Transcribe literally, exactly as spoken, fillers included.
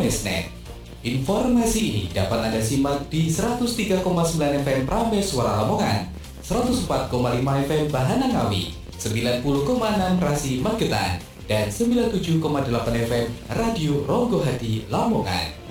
Ramesnet. Informasi ini dapat Anda simak di seratus tiga koma sembilan F M Prames Suara Lamongan, seratus empat koma lima F M Bahana Ngawi, sembilan puluh koma enam Rasi Magetan, dan sembilan puluh tujuh koma delapan F M Radio Ronggo Hati Lamongan.